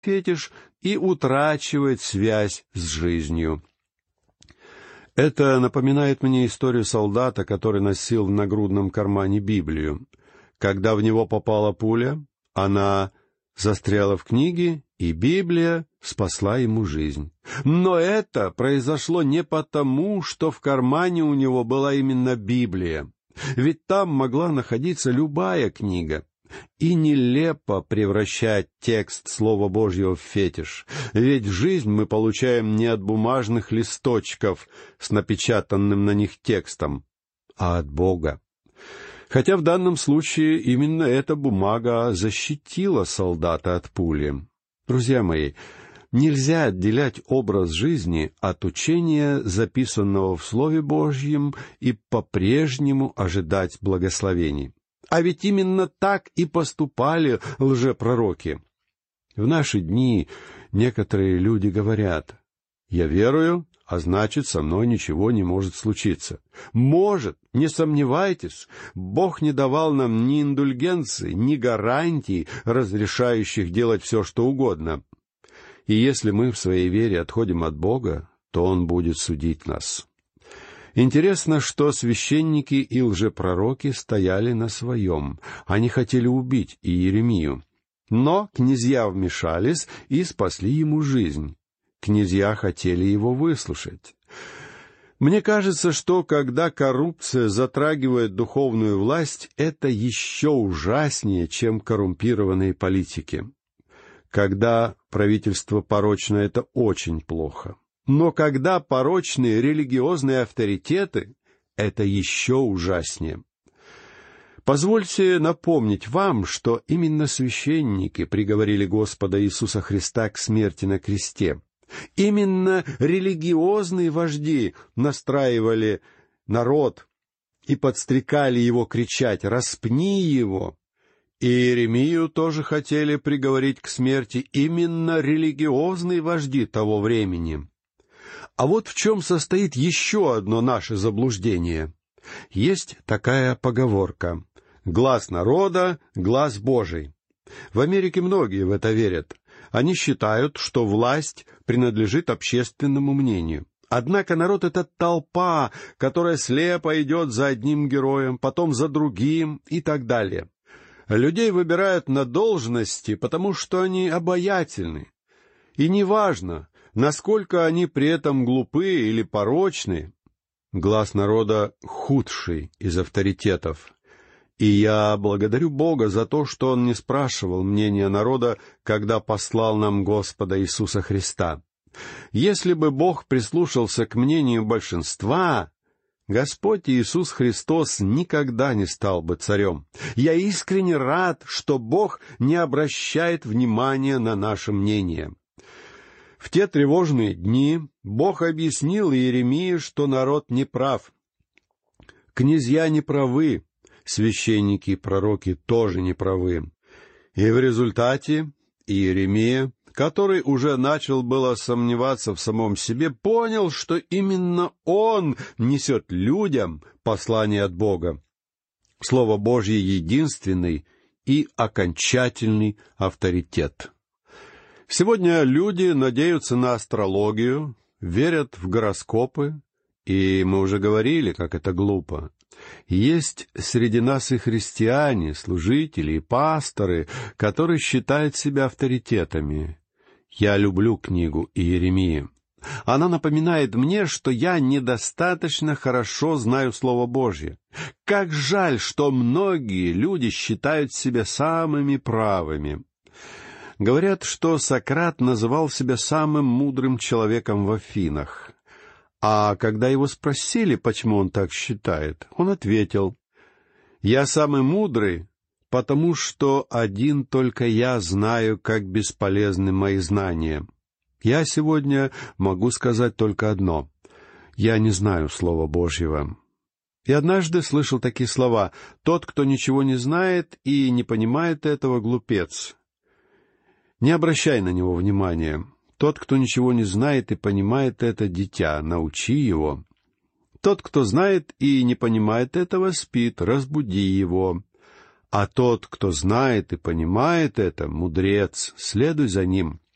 фетиш и утрачивает связь с жизнью. Это напоминает мне историю солдата, который носил в нагрудном кармане Библию. Когда в него попала пуля, она застряла в книге, и Библия спасла ему жизнь. Но это произошло не потому, что в кармане у него была именно Библия. Ведь там могла находиться любая книга. И нелепо превращать текст Слова Божьего в фетиш, ведь жизнь мы получаем не от бумажных листочков с напечатанным на них текстом, а от Бога. Хотя в данном случае именно эта бумага защитила солдата от пули. Друзья мои, нельзя отделять образ жизни от учения, записанного в Слове Божьем, и по-прежнему ожидать благословений. А ведь именно так и поступали лжепророки. В наши дни некоторые люди говорят: «Я верую, а значит, со мной ничего не может случиться». Может, не сомневайтесь, Бог не давал нам ни индульгенций, ни гарантий, разрешающих делать все, что угодно. И если мы в своей вере отходим от Бога, то Он будет судить нас. Интересно, что священники и лжепророки стояли на своем. Они хотели убить Иеремию. Но князья вмешались и спасли ему жизнь. Князья хотели его выслушать. Мне кажется, что когда коррупция затрагивает духовную власть, это еще ужаснее, чем коррумпированные политики. Когда правительство порочно, это очень плохо. Но когда порочные религиозные авторитеты, это еще ужаснее. Позвольте напомнить вам, что именно священники приговорили Господа Иисуса Христа к смерти на кресте. Именно религиозные вожди настраивали народ и подстрекали его кричать: «Распни его!» И Иеремию тоже хотели приговорить к смерти именно религиозные вожди того времени. А вот в чем состоит еще одно наше заблуждение. Есть такая поговорка: «Глаз народа — глаз Божий». В Америке многие в это верят. Они считают, что власть принадлежит общественному мнению. Однако народ — это толпа, которая слепо идет за одним героем, потом за другим и так далее. Людей выбирают на должности, потому что они обаятельны. И неважно, насколько они при этом глупы или порочны, глаз народа — худший из авторитетов. И я благодарю Бога за то, что Он не спрашивал мнения народа, когда послал нам Господа Иисуса Христа. Если бы Бог прислушался к мнению большинства, Господь Иисус Христос никогда не стал бы царем. Я искренне рад, что Бог не обращает внимания на наше мнение. В те тревожные дни Бог объяснил Иеремии, что народ не прав. Князья не правы, священники и пророки тоже не правы. И в результате Иеремия, который уже начал было сомневаться в самом себе, понял, что именно он несет людям послание от Бога. Слово Божье — единственный и окончательный авторитет. Сегодня люди надеются на астрологию, верят в гороскопы, и мы уже говорили, как это глупо. Есть среди нас и христиане, служители и пасторы, которые считают себя авторитетами. Я люблю книгу Иеремии. Она напоминает мне, что я недостаточно хорошо знаю Слово Божье. Как жаль, что многие люди считают себя самыми правыми. Говорят, что Сократ называл себя самым мудрым человеком в Афинах. А когда его спросили, почему он так считает, он ответил: «Я самый мудрый, потому что один только я знаю, как бесполезны мои знания. Я сегодня могу сказать только одно: я не знаю Слова Божьего». И однажды слышал такие слова: «Тот, кто ничего не знает и не понимает этого, глупец». Не обращай на него внимания. Тот, кто ничего не знает и понимает это, дитя, научи его. Тот, кто знает и не понимает этого, спит, разбуди его. А тот, кто знает и понимает это, мудрец, следуй за ним.